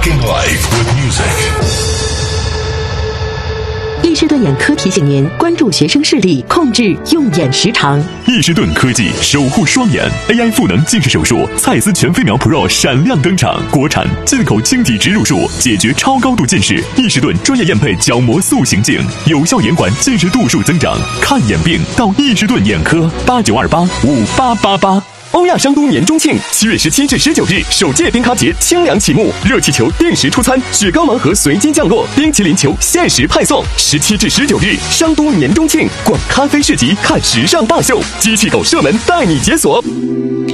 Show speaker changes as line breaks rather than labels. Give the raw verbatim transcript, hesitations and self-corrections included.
Rocking life with music。
易士顿眼科提醒您关注学生视力，控制用眼时长。
易士顿科技守护双眼 A I 赋能近视手术，蔡司全飞秒 Pro 闪亮登场，国产进口晶体植入术，解决超高度近视。易士顿专业验配角膜塑形镜，有效延缓近视度数增长。看眼病到易士顿眼科，八九二八五八八八。欧亚商都年中庆，七月十七至十九日，首届冰咖节清凉启幕，热气球定时出餐，雪糕盲盒随机降落，冰淇淋球限时派送。十七至十九日，商都年中庆，逛咖啡市集，看时尚大秀，机器狗射门带你解锁。